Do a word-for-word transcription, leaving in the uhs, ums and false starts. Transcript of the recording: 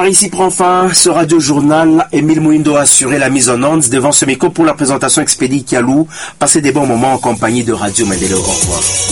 Bonsoir, ici prend fin ce radio journal. Émile Mouindo a assuré la mise en onde devant ce micro pour la présentation expédie Kialou. Passez des bons moments en compagnie de Radio Maendeleo. Au revoir.